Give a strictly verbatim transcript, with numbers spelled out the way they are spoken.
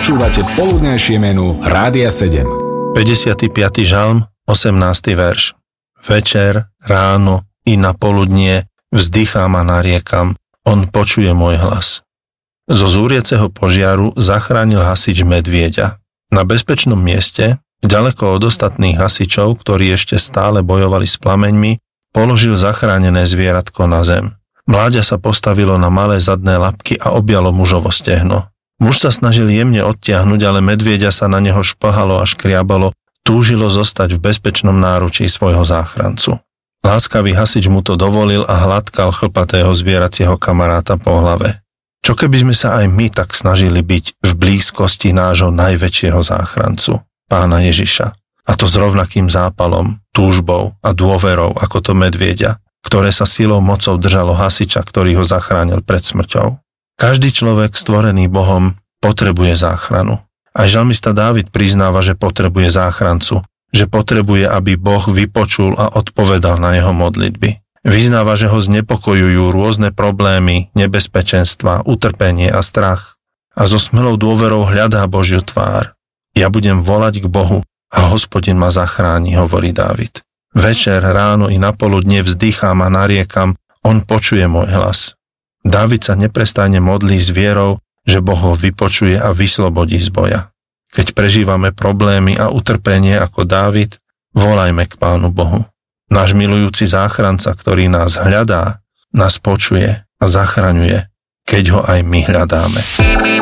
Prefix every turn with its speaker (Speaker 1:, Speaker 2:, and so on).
Speaker 1: Počúvate poludnejšie menu Rádia sedem.
Speaker 2: päťdesiaty piaty žalm, osemnásty verš. Večer, ráno i na poludnie vzdychám a nariekam, on počuje môj hlas. Zo zúrieceho požiaru zachránil hasič medvieďa. Na bezpečnom mieste, ďaleko od ostatných hasičov, ktorí ešte stále bojovali s plameňmi, položil zachránené zvieratko na zem. Mláďa sa postavilo na malé zadné labky a objalo mužovo stehno. Muž sa snažil jemne odtiahnuť, ale medvieďa sa na neho šplhalo a škriabalo, túžilo zostať v bezpečnom náručí svojho záchrancu. Láskavý hasič mu to dovolil a hladkal chlpatého zvieracieho kamaráta po hlave. Čo keby sme sa aj my tak snažili byť v blízkosti nášho najväčšieho záchrancu, Pána Ježiša, a to s rovnakým zápalom, túžbou a dôverou ako to medvieďa, ktoré sa silou mocou držalo hasiča, ktorý ho zachránil pred smrťou. Každý človek stvorený Bohom potrebuje záchranu. Aj žalmista Dávid priznáva, že potrebuje záchrancu, že potrebuje, aby Boh vypočul a odpovedal na jeho modlitby. Vyznáva, že ho znepokojujú rôzne problémy, nebezpečenstva, utrpenie a strach. A so smelou dôverou hľadá Božiu tvár. Ja budem volať k Bohu a Hospodin ma zachráni, hovorí Dávid. Večer, ráno i napoludne vzdychám a nariekam, on počuje môj hlas. Dávid sa neprestajne modlí s vierou, že Boh ho vypočuje a vyslobodí z boja. Keď prežívame problémy a utrpenie ako Dávid, volajme k Pánu Bohu. Náš milujúci záchranca, ktorý nás hľadá, nás počuje a zachraňuje, keď ho aj my hľadáme.